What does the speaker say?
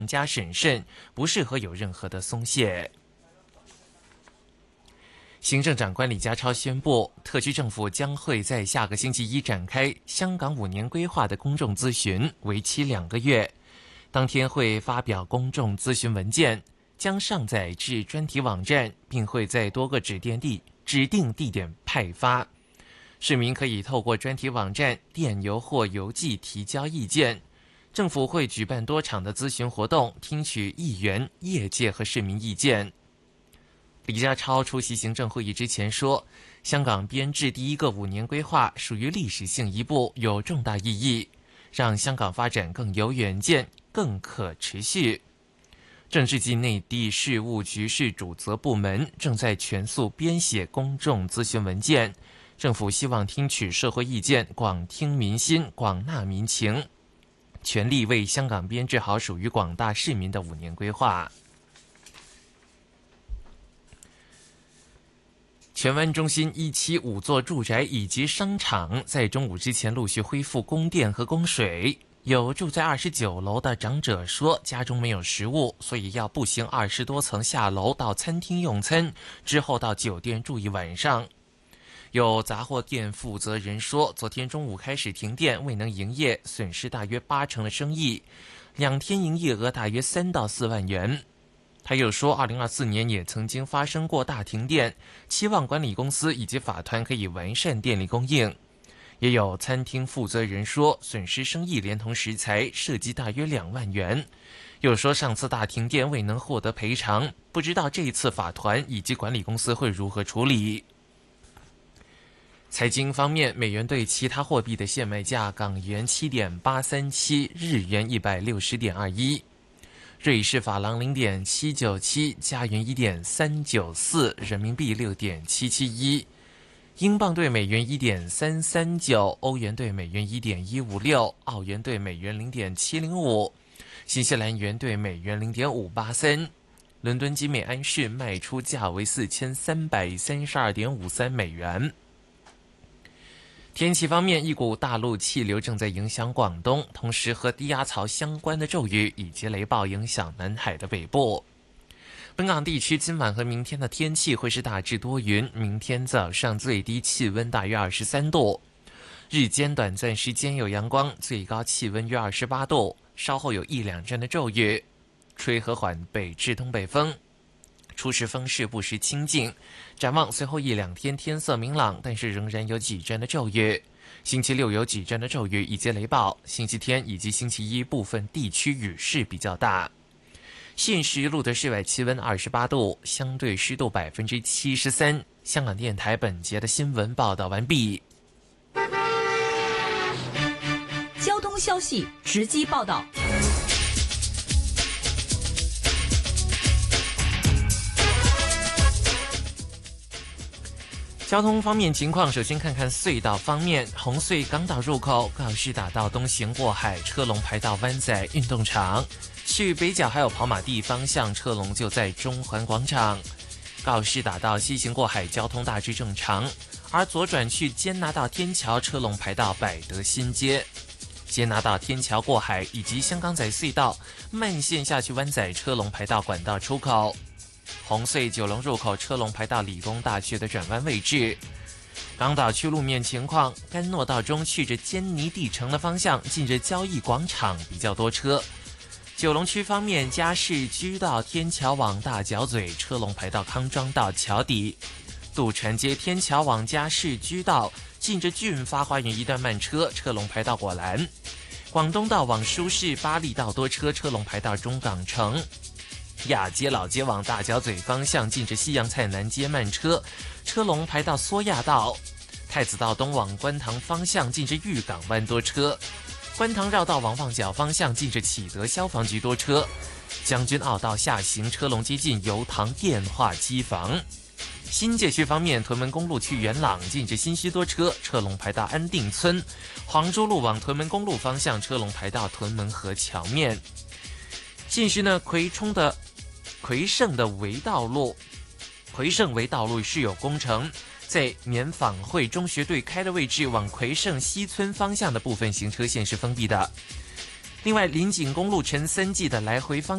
加审慎，不适合有任何的松懈。行政长官李家超宣布，特区政府将会在下个星期一展开香港5年规划的公众咨询，为期2个月。当天会发表公众咨询文件，将上载至专题网站，并会在多个指定地点派发。市民可以透过专题网站、电邮或邮寄提交意见。政府会举办多场的咨询活动，听取议员、业界和市民意见。李家超出席行政会议之前说，香港编制第一个5年规划属于历史性一步，有重大意义，让香港发展更有远见、更可持续。政制及内地事务局是主责部门，正在全速编写公众咨询文件。政府希望听取社会意见，广听民心，广纳民情，全力为香港编制好属于广大市民的5年规划。荃湾中心1期5座住宅以及商场在中午之前陆续恢复供电和供水。有住在29楼的长者说，家中没有食物，所以要步行20多层下楼到餐厅用餐，之后到酒店住一晚上。有杂货店负责人说，昨天中午开始停电，未能营业，损失大约80%的生意，2天营业额大约3到4万元。他又说，2024年也曾经发生过大停电，期望管理公司以及法团可以完善电力供应。也有餐厅负责人说，损失生意连同食材涉及大约2万元。又说上次大停电未能获得赔偿，不知道这一次法团以及管理公司会如何处理。财经方面，美元对其他货币的现卖价：港元7.837，日元160.21。瑞士法郎0.797，加元1.394，人民币6.771，英镑对美元1.339，欧元对美元1.156，澳元对美元0.705，新西兰元对美元0.583。伦敦金每安士卖出价为4332.53美元。天气方面，一股大陆气流正在影响广东，同时和低压槽相关的骤雨以及雷暴影响南海的北部。本港地区今晚和明天的天气会是大致多云，明天早上最低气温大约23度，日间短暂时间有阳光，最高气温约28度，稍后有1-2阵的骤雨，吹和缓北至东北风，初时风势不时清劲。展望随后1-2天天色明朗，但是仍然有几阵的骤雨。星期六有几阵的骤雨以及雷暴，星期天以及星期一部分地区雨势比较大。现时录的室外气温28度，相对湿度73%。香港电台本节的新闻报道完毕。 交通消息直击报道。 交通方面情况，首先看看隧道方面。红隧港岛入口告士打道东行过海，车龙排到湾仔运动场；去北角还有跑马地方向，车龙就在中环广场。告士打道西行过海，交通大致正常，而左转去坚拿道天桥，车龙排到百德新街。坚拿道天桥过海以及香港仔隧道慢线下去湾仔，车龙排到管道出口。红隧九龙入口车龙排到理工大学的转弯位置。港岛区路面情况，干诺道中去着坚尼地城的方向，近着交易广场比较多车。九龙区方面，嘉士居道天桥往大角咀，车龙排到康庄道桥底。渡船街天桥往嘉士居道，近着俊发花园一段慢车，车龙排到果栏。广东道往舒适巴利道多车，车龙排到中港城。亚皆老街往大角咀方向，近着西洋菜南街慢车，车龙排到苏亚道。太子道东往观塘方向，近着裕港湾多车。观塘绕道往旺角方向，近着启德消防局多车。将军澳道下行，车龙接近油塘电话机房。新界区方面，屯门公路去元朗，近着新墟多车，车龙排到安定村。黄珠路往屯门公路方向，车龙排到屯门河桥面。近时呢，魁盛围道路是有工程，在棉纺会中学对开的位置往魁盛西村方向的部分行车线是封闭的。 另外，林锦公路陈森记的来回方